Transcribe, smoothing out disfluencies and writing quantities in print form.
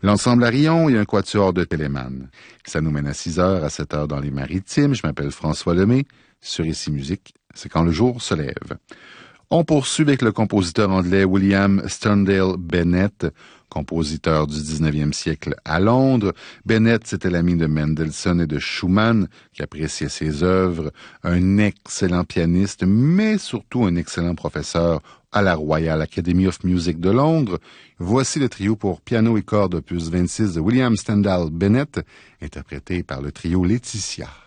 L'ensemble Arion et un quatuor de Téléman. Ça nous mène à 6h, à 7h dans les Maritimes. Je m'appelle François Lemay. Sur Ici Musique, c'est quand le jour se lève. On poursuit avec le compositeur anglais William Sterndale Bennett, compositeur du 19e siècle à Londres. Bennett, c'était l'ami de Mendelssohn et de Schumann, qui appréciait ses œuvres, un excellent pianiste, mais surtout un excellent professeur à la Royal Academy of Music de Londres. Voici le trio pour piano et cordes opus 26 de William Sterndale Bennett, interprété par le trio Laetitia.